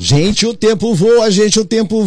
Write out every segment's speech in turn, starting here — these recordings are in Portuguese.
Gente, o tempo voa, o tempo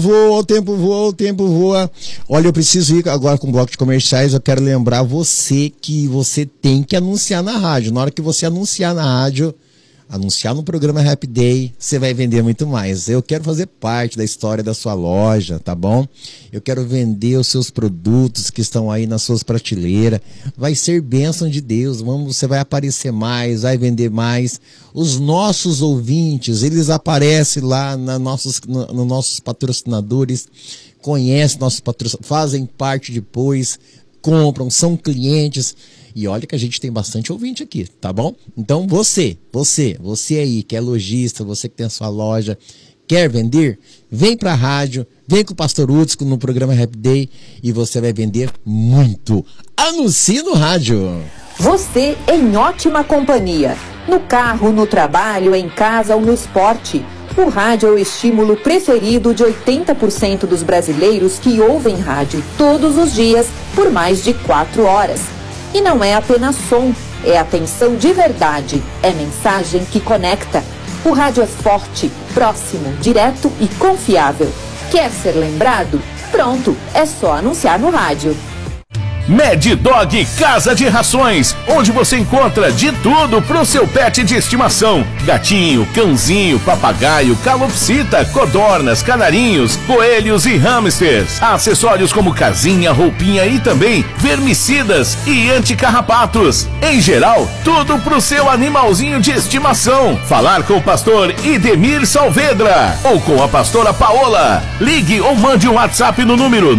voa. Olha, eu preciso ir agora com o bloco de comerciais. Eu quero lembrar você que você tem que anunciar na rádio. Na hora que você anunciar na rádio, anunciar no programa Happy Day, você vai vender muito mais. Eu quero fazer parte da história da sua loja, tá bom? Eu quero vender os seus produtos que estão aí nas suas prateleiras. Vai ser bênção de Deus. Você vai aparecer mais, vai vender mais. Os nossos ouvintes, eles aparecem lá nos nossos patrocinadores, conhecem nossos patrocinadores, fazem parte depois, compram, são clientes. E olha que a gente tem bastante ouvinte aqui, tá bom? Então você aí que é lojista, você que tem a sua loja, quer vender? Vem pra rádio, vem com o Pastor Hudson no programa Happy Day e você vai vender muito. Anuncie no rádio. Você em ótima companhia. No carro, no trabalho, em casa ou no esporte. O rádio é o estímulo preferido de 80% dos brasileiros que ouvem rádio todos os dias por mais de 4 horas. E não é apenas som, é atenção de verdade, é mensagem que conecta. O rádio é forte, próximo, direto e confiável. Quer ser lembrado? Pronto, é só anunciar no rádio. Mad Dog Casa de Rações, onde você encontra de tudo pro seu pet de estimação: gatinho, cãozinho, papagaio, calopsita, codornas, canarinhos, coelhos e hamsters. Acessórios como casinha, roupinha e também vermicidas e anticarrapatos. Em geral, tudo pro seu animalzinho de estimação. Falar com o pastor Idemir Saavedra ou com a pastora Paola. Ligue ou mande um WhatsApp no número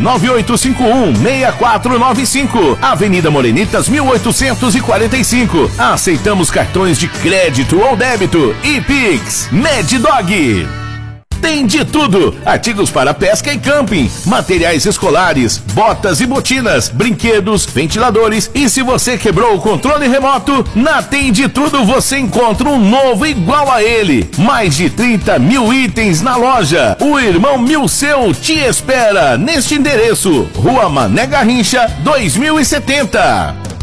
998516495, Avenida Morenitas 1845. Aceitamos cartões de crédito ou débito e Pix. Mad Dog tem de tudo: artigos para pesca e camping, materiais escolares, botas e botinas, brinquedos, ventiladores. E se você quebrou o controle remoto, na Tem de Tudo você encontra um novo igual a ele. Mais de 30 mil itens na loja. O Irmão Milceu te espera neste endereço: Rua Mané Garrincha 2070.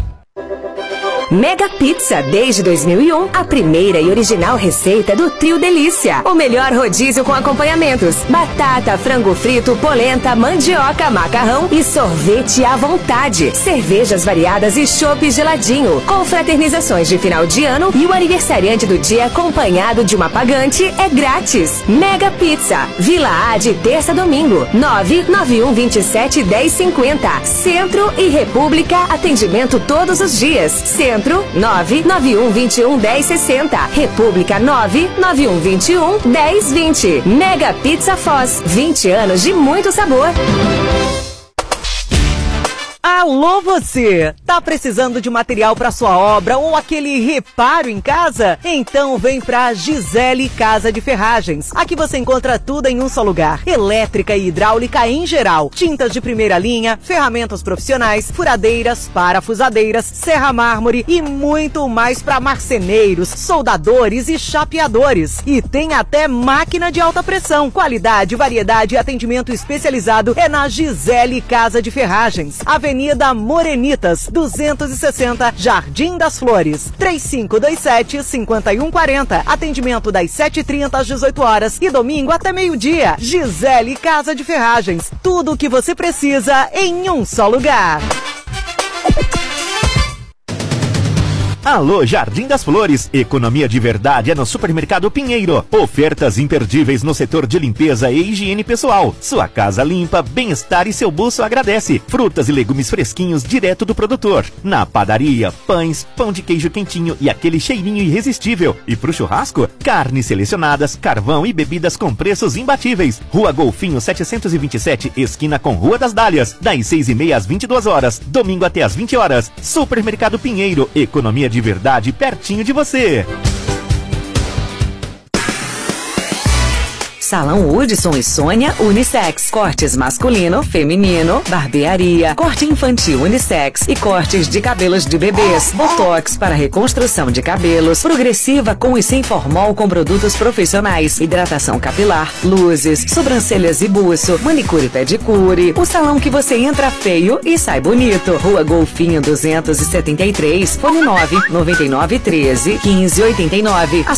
Mega Pizza, desde 2001, a primeira e original receita do Trio Delícia. O melhor rodízio com acompanhamentos: batata, frango frito, polenta, mandioca, macarrão e sorvete à vontade. Cervejas variadas e chopp geladinho. Confraternizações de final de ano e o aniversariante do dia acompanhado de uma pagante é grátis. Mega Pizza, Vila A de terça a domingo, 991271050. Centro e República, atendimento todos os dias. Centro 991211060. República 991211020. Mega Pizza Foz, 20 anos de muito sabor. Alô você! Tá precisando de material para sua obra ou aquele reparo em casa? Então vem pra Gisele Casa de Ferragens. Aqui você encontra tudo em um só lugar: elétrica e hidráulica em geral, tintas de primeira linha, ferramentas profissionais, furadeiras, parafusadeiras, serra mármore e muito mais para marceneiros, soldadores e chapeadores. E tem até máquina de alta pressão. Qualidade, variedade e atendimento especializado é na Gisele Casa de Ferragens. Avenida Morenitas, 260, Jardim das Flores, 3527-5140. Atendimento das 7h30 às 18 horas e domingo até meio-dia. Gisele Casa de Ferragens, tudo o que você precisa em um só lugar. Alô, Jardim das Flores, economia de verdade é no Supermercado Pinheiro. Ofertas imperdíveis no setor de limpeza e higiene pessoal. Sua casa limpa, bem-estar e seu bolso agradece. Frutas e legumes fresquinhos direto do produtor. Na padaria, pães, pão de queijo quentinho e aquele cheirinho irresistível. E pro churrasco, carnes selecionadas, carvão e bebidas com preços imbatíveis. Rua Golfinho 727, esquina com Rua das Dálias, das 6h30 às 22 horas, domingo até às 20 horas. Supermercado Pinheiro, economia de verdade pertinho de você. Salão Hudson e Sônia Unissex. Cortes masculino, feminino, barbearia, corte infantil unissex e cortes de cabelos de bebês. Botox para reconstrução de cabelos, progressiva com e sem formol com produtos profissionais, hidratação capilar, luzes, sobrancelhas e buço, manicure e pedicure. O salão que você entra feio e sai bonito. Rua Golfinho 273, fone 99913 1589.